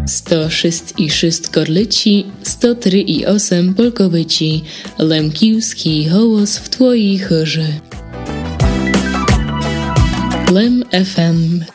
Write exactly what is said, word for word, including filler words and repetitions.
sto sześć i sześć Korlyci, sto trzy i osiem Polkowyci, Lemkiwski hołos w twojej chorze. Lem F M